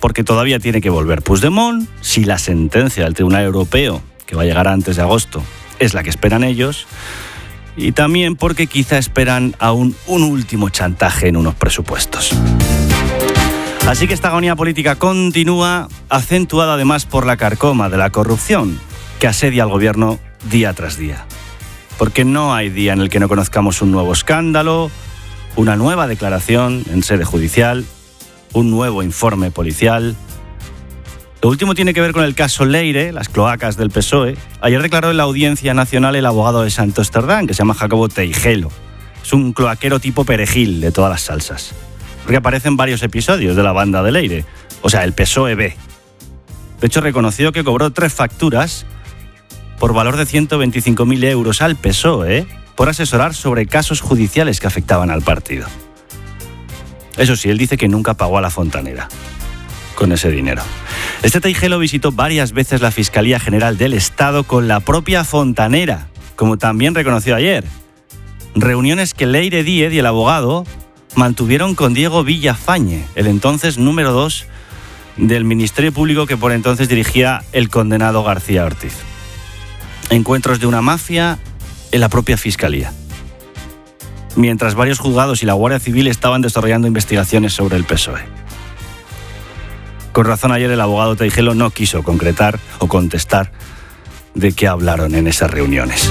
porque todavía tiene que volver Puigdemont, si la sentencia del Tribunal Europeo, que va a llegar antes de agosto, es la que esperan ellos, y también porque quizá esperan aún un último chantaje en unos presupuestos. Así que esta agonía política continúa, acentuada además por la carcoma de la corrupción, que asedia al gobierno día tras día. Porque no hay día en el que no conozcamos un nuevo escándalo, una nueva declaración en sede judicial, un nuevo informe policial. Lo último tiene que ver con el caso Leire, las cloacas del PSOE. Ayer declaró en la Audiencia Nacional el abogado de Santosterdán, que se llama Jacobo Teijelo. Es un cloaquero tipo perejil de todas las salsas. Porque aparece en varios episodios de la banda de Leire, o sea, el PSOE B. De hecho, reconoció que cobró 3 facturas por valor de 125.000 euros al PSOE por asesorar sobre casos judiciales que afectaban al partido. Eso sí, él dice que nunca pagó a la fontanera con ese dinero. Este Teijelo visitó varias veces la Fiscalía General del Estado con la propia fontanera, como también reconoció ayer. Reuniones que Leire Díez y el abogado mantuvieron con Diego Villafañe, el entonces número 2 del Ministerio Público que por entonces dirigía el condenado García Ortiz. Encuentros de una mafia en la propia Fiscalía, mientras varios juzgados y la Guardia Civil estaban desarrollando investigaciones sobre el PSOE. Con razón, ayer el abogado Teijelo no quiso concretar o contestar de qué hablaron en esas reuniones.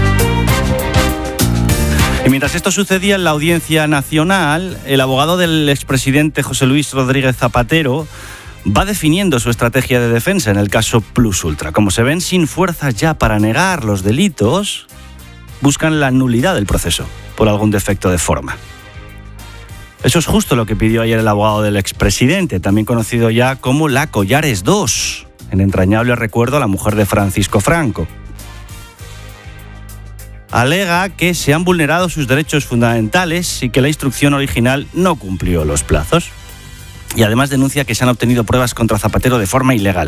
Y mientras esto sucedía en la Audiencia Nacional, el abogado del expresidente José Luis Rodríguez Zapatero va definiendo su estrategia de defensa en el caso Plus Ultra. Como se ven sin fuerzas ya para negar los delitos, buscan la nulidad del proceso por algún defecto de forma. Eso es justo lo que pidió ayer el abogado del expresidente, también conocido ya como la Collares II, en entrañable recuerdo a la mujer de Francisco Franco. Alega que se han vulnerado sus derechos fundamentales y que la instrucción original no cumplió los plazos. Y además denuncia que se han obtenido pruebas contra Zapatero de forma ilegal.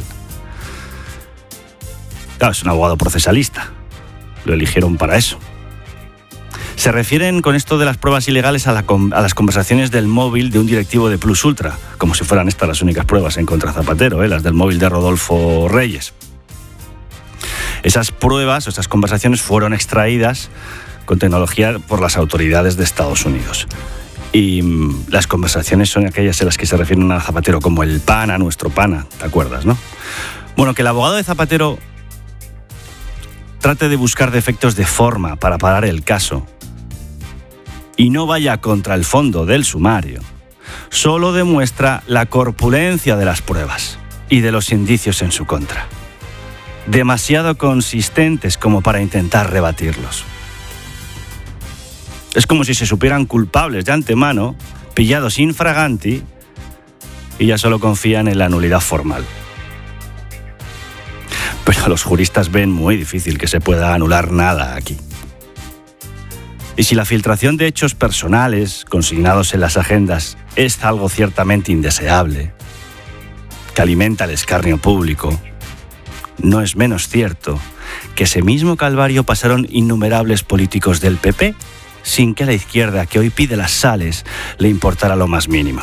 Claro, es un abogado procesalista. Lo eligieron para eso. Se refieren con esto de las pruebas ilegales a las conversaciones del móvil de un directivo de Plus Ultra, como si fueran estas las únicas pruebas en contra de Zapatero, las del móvil de Rodolfo Reyes. Esas pruebas o esas conversaciones fueron extraídas con tecnología por las autoridades de Estados Unidos. Y las conversaciones son aquellas en las que se refieren a Zapatero como el pana, nuestro pana, ¿te acuerdas, no? Bueno, que el abogado de Zapatero trate de buscar defectos de forma para parar el caso y no vaya contra el fondo del sumario, solo demuestra la corpulencia de las pruebas y de los indicios en su contra. Demasiado consistentes como para intentar rebatirlos. Es como si se supieran culpables de antemano, pillados infraganti, y ya solo confían en la nulidad formal. Pero los juristas ven muy difícil que se pueda anular nada aquí. Y si la filtración de hechos personales consignados en las agendas es algo ciertamente indeseable, que alimenta el escarnio público, no es menos cierto que ese mismo calvario pasaron innumerables políticos del PP sin que a la izquierda, que hoy pide las sales, le importara lo más mínimo.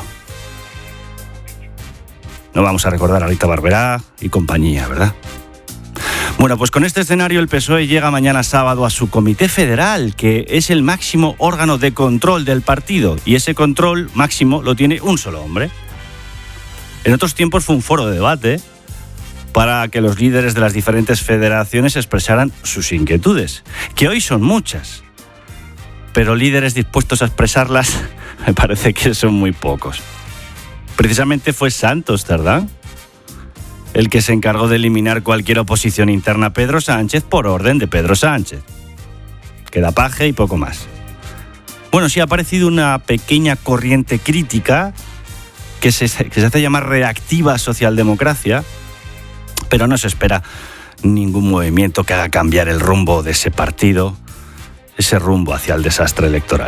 No vamos a recordar a Rita Barberá y compañía, ¿verdad? Bueno, pues con este escenario el PSOE llega mañana sábado a su Comité Federal, que es el máximo órgano de control del partido, y ese control máximo lo tiene un solo hombre. En otros tiempos fue un foro de debate para que los líderes de las diferentes federaciones expresaran sus inquietudes, que hoy son muchas, pero líderes dispuestos a expresarlas me parece que son muy pocos. Precisamente fue Santosterdán el que se encargó de eliminar cualquier oposición interna a Pedro Sánchez por orden de Pedro Sánchez. Queda paje y poco más. Bueno, sí ha aparecido una pequeña corriente crítica que se hace llamar reactiva socialdemocracia, pero no se espera ningún movimiento que haga cambiar el rumbo de ese partido, ese rumbo hacia el desastre electoral.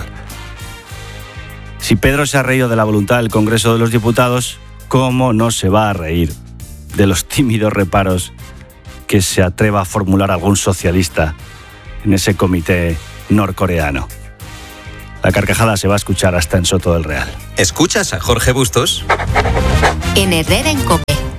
Si Pedro se ha reído de la voluntad del Congreso de los Diputados, ¿cómo no se va a reír de los tímidos reparos que se atreva a formular algún socialista en ese comité norcoreano? La carcajada se va a escuchar hasta en Soto del Real. ¿Escuchas a Jorge Bustos? En Herrera en COPE,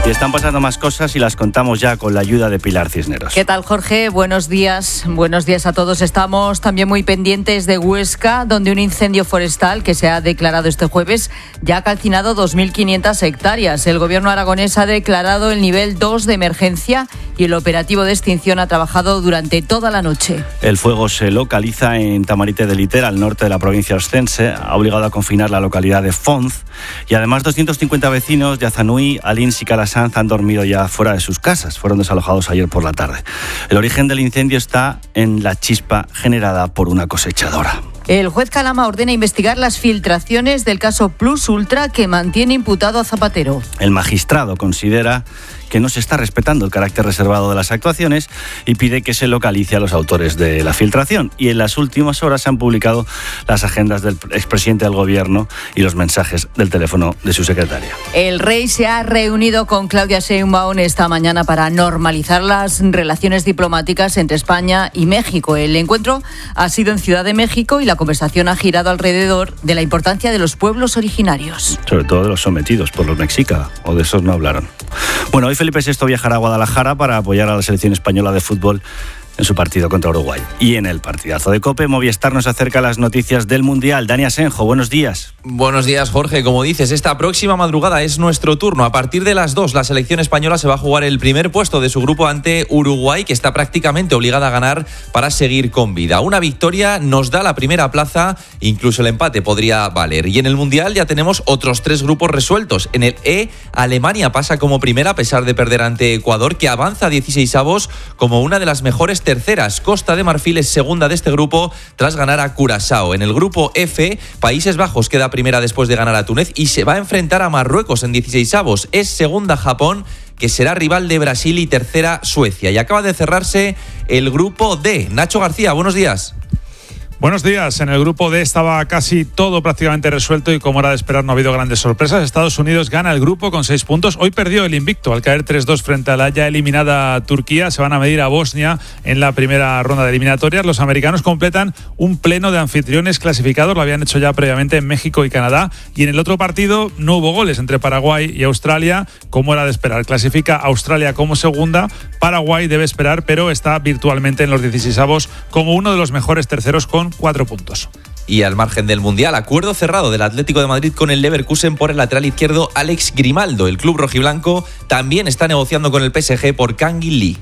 Y están pasando más cosas y las contamos ya con la ayuda de Pilar Cisneros. ¿Qué tal, Jorge? Buenos días a todos. Estamos también muy pendientes de Huesca, donde un incendio forestal que se ha declarado este jueves ya ha calcinado 2.500 hectáreas. El gobierno aragonés ha declarado el nivel 2 de emergencia y el operativo de extinción ha trabajado durante toda la noche. El fuego se localiza en Tamarite de Liter, al norte de la provincia oscense. Ha obligado a confinar la localidad de Fonz y además 250 vecinos de Azanui, Alins y Calasanz han dormido ya fuera de sus casas. Fueron desalojados ayer por la tarde. El origen del incendio está en la chispa generada por una cosechadora. El juez Calama ordena investigar las filtraciones del caso Plus Ultra que mantiene imputado a Zapatero. El magistrado considera que no se está respetando el carácter reservado de las actuaciones y pide que se localice a los autores de la filtración. Y en las últimas horas se han publicado las agendas del expresidente del gobierno y los mensajes del teléfono de su secretaria. El rey se ha reunido con Claudia Sheinbaum esta mañana para normalizar las relaciones diplomáticas entre España y México. El encuentro ha sido en Ciudad de México y la conversación ha girado alrededor de la importancia de los pueblos originarios. Sobre todo de los sometidos por los mexicas, o de esos no hablaron. Bueno, hoy Felipe VI viajará a Guadalajara para apoyar a la selección española de fútbol en su partido contra Uruguay. Y en el partidazo de COPE, Movistar nos acerca las noticias del Mundial. Dani Asenjo, buenos días. Buenos días, Jorge. Como dices, esta próxima madrugada es nuestro turno. A partir de las 2, la selección española se va a jugar el primer puesto de su grupo ante Uruguay, que está prácticamente obligada a ganar para seguir con vida. Una victoria nos da la primera plaza, incluso el empate podría valer. Y en el Mundial ya tenemos otros 3 grupos resueltos. En el E, Alemania pasa como primera a pesar de perder ante Ecuador, que avanza a 16avos como una de las mejores terceras. Costa de Marfil es segunda de este grupo tras ganar a Curazao. En el grupo F, Países Bajos queda primera después de ganar a Túnez y se va a enfrentar a Marruecos en 16avos. Es segunda Japón, que será rival de Brasil, y tercera Suecia. Y acaba de cerrarse el grupo D. Nacho García, buenos días. Buenos días. En el grupo D estaba casi todo prácticamente resuelto y, como era de esperar, no ha habido grandes sorpresas. Estados Unidos gana el grupo con 6 puntos. Hoy perdió el invicto al caer 3-2 frente a la ya eliminada Turquía. Se van a medir a Bosnia en la primera ronda de eliminatorias. Los americanos completan un pleno de anfitriones clasificados. Lo habían hecho ya previamente en México y Canadá. Y en el otro partido no hubo goles entre Paraguay y Australia, como era de esperar. Clasifica Australia como segunda. Paraguay debe esperar, pero está virtualmente en los 16avos como uno de los mejores terceros con 4 puntos. Y al margen del Mundial, acuerdo cerrado del Atlético de Madrid con el Leverkusen por el lateral izquierdo Alex Grimaldo. El club rojiblanco también está negociando con el PSG por Kangin Lee.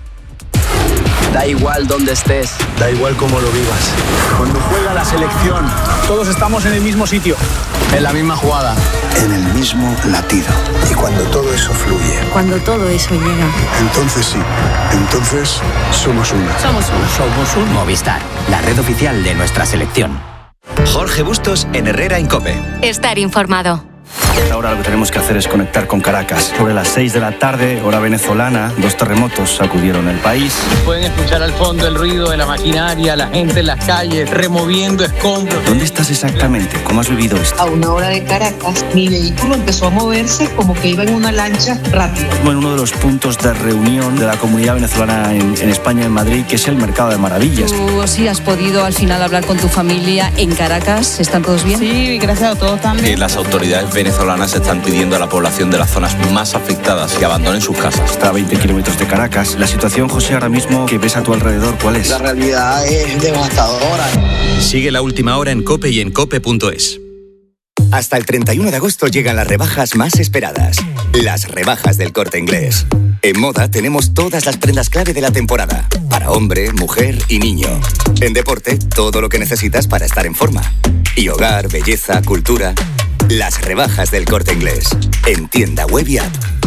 Da igual dónde estés, da igual cómo lo vivas. Cuando juega la selección, todos estamos en el mismo sitio, en la misma jugada, en el mismo latido. Y cuando todo eso fluye, cuando todo eso llega, entonces sí, entonces somos una. Somos un Movistar, la red oficial de nuestra selección. Jorge Bustos en Herrera en COPE. Estar informado. Ahora lo que tenemos que hacer es conectar con Caracas. Sobre las 6 de la tarde, hora venezolana, 2 terremotos sacudieron el país. Pueden escuchar al fondo el ruido de la maquinaria, la gente en las calles, removiendo escombros. ¿Dónde estás exactamente? ¿Cómo has vivido esto? A 1 hora de Caracas, mi vehículo empezó a moverse como que iba en una lancha rápido. En uno de los puntos de reunión de la comunidad venezolana en España, en Madrid, que es el Mercado de Maravillas. ¿Tú sí has podido al final hablar con tu familia en Caracas? ¿Están todos bien? Sí, gracias a todos también. Y las autoridades venezolanas están pidiendo a la población de las zonas más afectadas que abandonen sus casas. Está a 20 kilómetros de Caracas. La situación, José, ahora mismo que ves a tu alrededor, ¿cuál es? La realidad es devastadora. Sigue la última hora en COPE y en COPE.es. Hasta el 31 de agosto llegan las rebajas más esperadas. Las rebajas del Corte Inglés. En moda tenemos todas las prendas clave de la temporada. Para hombre, mujer y niño. En deporte, todo lo que necesitas para estar en forma. Y hogar, belleza, cultura. Las rebajas del Corte Inglés. En tienda web y app.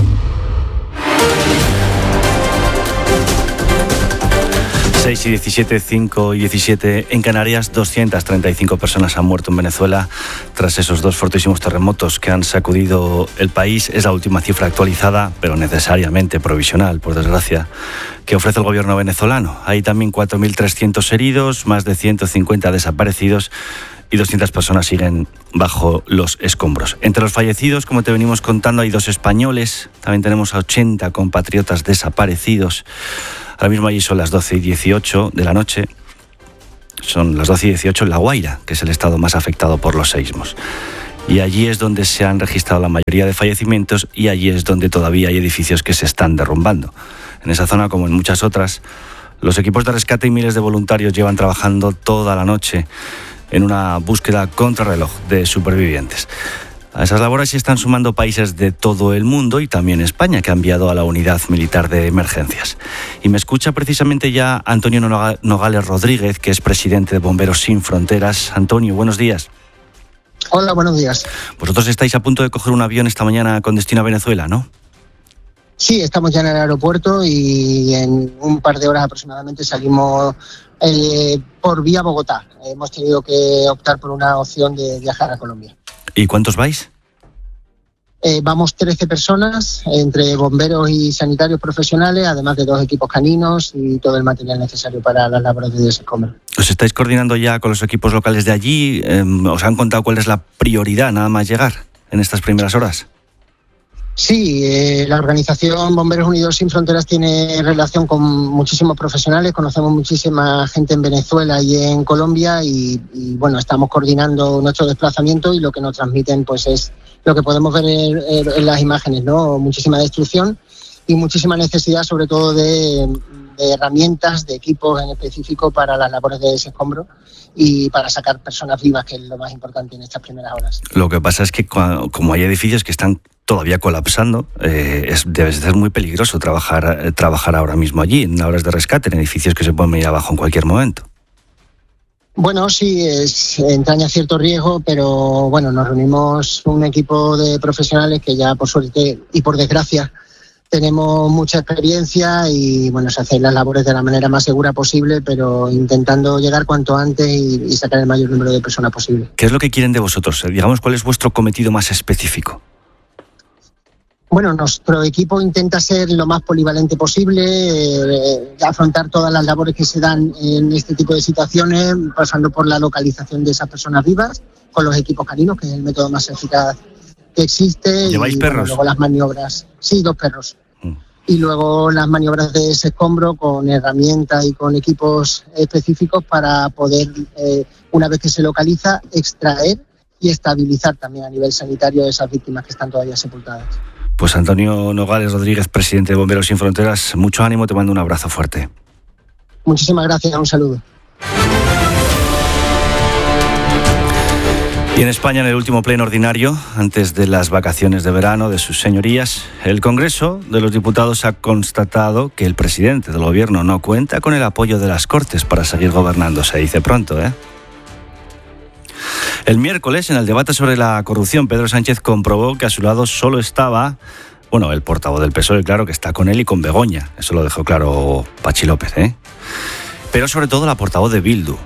...6 y 17, 5 y 17 en Canarias. 235 personas han muerto en Venezuela tras esos 2 fortísimos terremotos que han sacudido el país. Es la última cifra actualizada, pero necesariamente provisional, por desgracia, que ofrece el gobierno venezolano. Hay también 4.300 heridos, más de 150 desaparecidos y 200 personas siguen bajo los escombros. Entre los fallecidos, como te venimos contando, hay 2 españoles. También tenemos a 80 compatriotas desaparecidos. Ahora mismo allí son las 12 y 18 de la noche. Son las 12 y 18 en La Guaira, que es el estado más afectado por los seísmos. y allí es donde se han registrado la mayoría de fallecimientos y allí es donde todavía hay edificios que se están derrumbando. En esa zona, como en muchas otras, los equipos de rescate y miles de voluntarios llevan trabajando toda la noche en una búsqueda contrarreloj de supervivientes. A esas labores se están sumando países de todo el mundo y también España, que ha enviado a la unidad militar de emergencias. Y me escucha precisamente ya Antonio Nogales Rodríguez, que es presidente de Bomberos Sin Fronteras. Antonio, buenos días. Hola, buenos días. Vosotros estáis a punto de coger un avión esta mañana con destino a Venezuela, ¿no? Sí, estamos ya en el aeropuerto y en un par de horas aproximadamente salimos por vía Bogotá. Hemos tenido que optar por una opción de viajar a Colombia. ¿Y cuántos vais? Vamos 13 personas, entre bomberos y sanitarios profesionales, además de 2 equipos caninos y todo el material necesario para las labores de desescombro. ¿Os estáis coordinando ya con los equipos locales de allí? ¿Os han contado cuál es la prioridad nada más llegar en estas primeras horas? Sí, la organización Bomberos Unidos Sin Fronteras tiene relación con muchísimos profesionales, conocemos muchísima gente en Venezuela y en Colombia y bueno, estamos coordinando nuestro desplazamiento y lo que nos transmiten pues es lo que podemos ver en las imágenes, ¿no? Muchísima destrucción y muchísima necesidad sobre todo de herramientas, de equipos en específico para las labores de desescombro y para sacar personas vivas, que es lo más importante en estas primeras horas. Lo que pasa es que como hay edificios que están todavía colapsando, debe ser muy peligroso trabajar ahora mismo allí, en labores de rescate, en edificios que se pueden venir abajo en cualquier momento. Bueno, sí, entraña cierto riesgo, pero bueno, nos reunimos un equipo de profesionales que ya por suerte y por desgracia tenemos mucha experiencia y bueno, se hacen las labores de la manera más segura posible, pero intentando llegar cuanto antes y sacar el mayor número de personas posible. ¿Qué es lo que quieren de vosotros? Digamos, ¿cuál es vuestro cometido más específico? Bueno, nuestro equipo intenta ser lo más polivalente posible, afrontar todas las labores que se dan en este tipo de situaciones, pasando por la localización de esas personas vivas, con los equipos caninos, que es el método más eficaz que existe. ¿Lleváis y, perros? Bueno, luego las maniobras. Sí, 2 perros. Y luego las maniobras de desescombro con herramientas y con equipos específicos para poder, una vez que se localiza, extraer y estabilizar también a nivel sanitario a esas víctimas que están todavía sepultadas. Pues Antonio Nogales Rodríguez, presidente de Bomberos Sin Fronteras, mucho ánimo, te mando un abrazo fuerte. Muchísimas gracias, un saludo. Y en España, en el último pleno ordinario, antes de las vacaciones de verano de sus señorías, el Congreso de los Diputados ha constatado que el presidente del Gobierno no cuenta con el apoyo de las Cortes para seguir gobernando, se dice pronto, ¿eh? El miércoles, en el debate sobre la corrupción, Pedro Sánchez comprobó que a su lado solo estaba, bueno, el portavoz del PSOE, claro, que está con él y con Begoña. Eso lo dejó claro Pachi López, ¿eh? Pero sobre todo la portavoz de Bildu.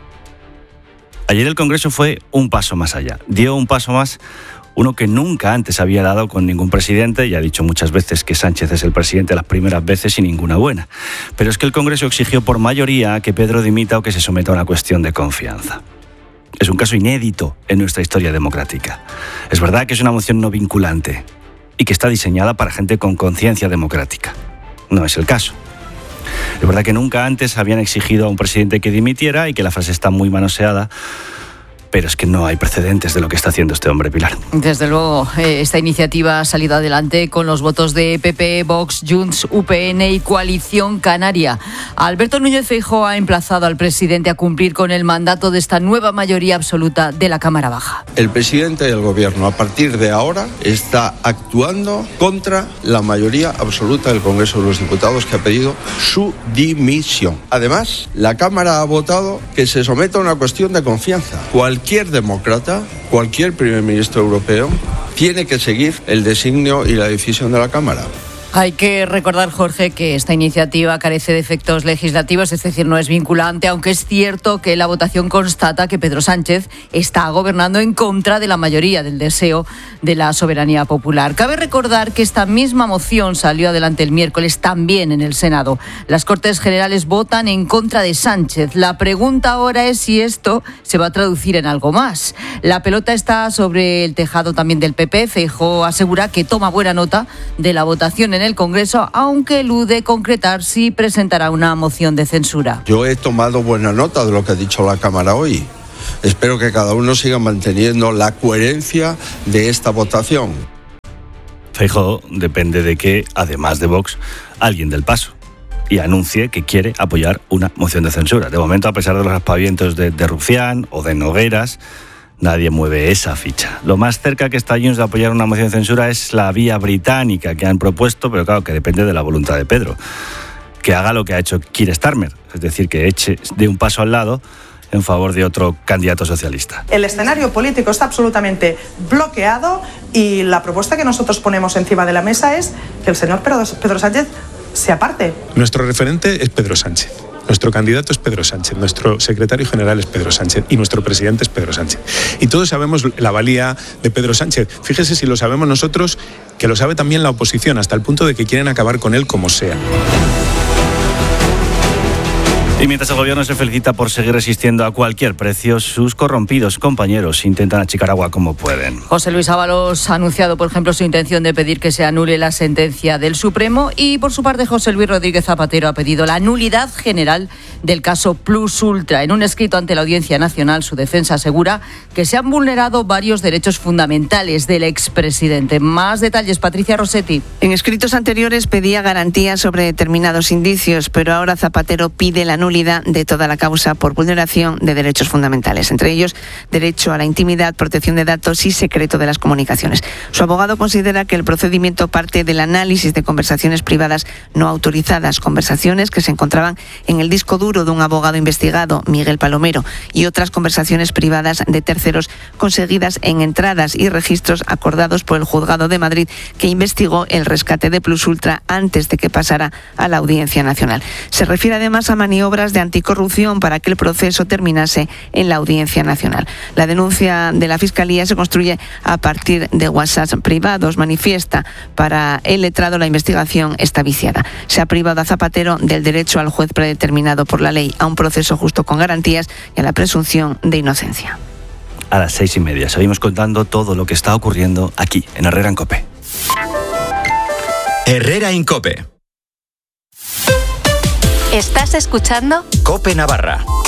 Ayer el Congreso fue un paso más allá. Dio un paso más, uno que nunca antes había dado con ningún presidente. Ya ha dicho muchas veces que Sánchez es el presidente las primeras veces y ninguna buena. Pero es que el Congreso exigió por mayoría que Pedro dimita o que se someta a una cuestión de confianza. Es un caso inédito en nuestra historia democrática. Es verdad que es una moción no vinculante y que está diseñada para gente con conciencia democrática. No es el caso. Es verdad que nunca antes habían exigido a un presidente que dimitiera y que la frase está muy manoseada, pero es que no hay precedentes de lo que está haciendo este hombre, Pilar. Desde luego, esta iniciativa ha salido adelante con los votos de PP, Vox, Junts, UPN y Coalición Canaria. Alberto Núñez Feijóo ha emplazado al presidente a cumplir con el mandato de esta nueva mayoría absoluta de la Cámara Baja. El presidente del Gobierno, a partir de ahora, está actuando contra la mayoría absoluta del Congreso de los Diputados, que ha pedido su dimisión. Además, la Cámara ha votado que se someta a una cuestión de confianza. Cualquier demócrata, cualquier primer ministro europeo, tiene que seguir el designio y la decisión de la Cámara. Hay que recordar, Jorge, que esta iniciativa carece de efectos legislativos, es decir, no es vinculante, aunque es cierto que la votación constata que Pedro Sánchez está gobernando en contra de la mayoría del deseo de la soberanía popular. Cabe recordar que esta misma moción salió adelante el miércoles también en el Senado. Las Cortes Generales votan en contra de Sánchez. La pregunta ahora es si esto se va a traducir en algo más. La pelota está sobre el tejado también del PP. Feijóo asegura que toma buena nota de la votación en el Congreso, aunque elude concretar si presentará una moción de censura. Yo he tomado buena nota de lo que ha dicho la Cámara hoy. espero que cada uno siga manteniendo la coherencia de esta votación. Feijóo depende de que, además de Vox, alguien del Paso y anuncie que quiere apoyar una moción de censura. De momento, a pesar de los aspavientos de Rufián o de Nogueras, nadie mueve esa ficha. Lo más cerca que está Junts de apoyar una moción de censura es la vía británica que han propuesto, pero claro, que depende de la voluntad de Pedro. Que haga lo que ha hecho Keir Starmer, es decir, que dé un paso al lado en favor de otro candidato socialista. El escenario político está absolutamente bloqueado y la propuesta que nosotros ponemos encima de la mesa es que el señor Pedro Sánchez se aparte. Nuestro referente es Pedro Sánchez. Nuestro candidato es Pedro Sánchez, nuestro secretario general es Pedro Sánchez y nuestro presidente es Pedro Sánchez. Y todos sabemos la valía de Pedro Sánchez. Fíjese si lo sabemos nosotros, que lo sabe también la oposición, hasta el punto de que quieren acabar con él como sea. Y mientras el gobierno se felicita por seguir resistiendo a cualquier precio, sus corrompidos compañeros intentan achicar agua como pueden. José Luis Ábalos ha anunciado, por ejemplo, su intención de pedir que se anule la sentencia del Supremo y, por su parte, José Luis Rodríguez Zapatero ha pedido la nulidad general del caso Plus Ultra. En un escrito ante la Audiencia Nacional, su defensa asegura que se han vulnerado varios derechos fundamentales del expresidente. Más detalles, Patricia Rossetti. En escritos anteriores pedía garantías sobre determinados indicios, pero ahora Zapatero pide la nulidad de toda la causa por vulneración de derechos fundamentales, entre ellos derecho a la intimidad, protección de datos y secreto de las comunicaciones. Su abogado considera que el procedimiento parte del análisis de conversaciones privadas no autorizadas, conversaciones que se encontraban en el disco duro de un abogado investigado, Miguel Palomero, y otras conversaciones privadas de terceros conseguidas en entradas y registros acordados por el Juzgado de Madrid, que investigó el rescate de Plus Ultra antes de que pasara a la Audiencia Nacional. Se refiere además a maniobras de anticorrupción para que el proceso terminase en la Audiencia Nacional. La denuncia de la Fiscalía se construye a partir de WhatsApp privados. Manifiesta para el letrado la investigación está viciada. Se ha privado a Zapatero del derecho al juez predeterminado por la ley, a un proceso justo con garantías y a la presunción de inocencia. A las 6:30 seguimos contando todo lo que está ocurriendo aquí, en Herrera en COPE. Herrera en COPE. ¿Estás escuchando? COPE Navarra.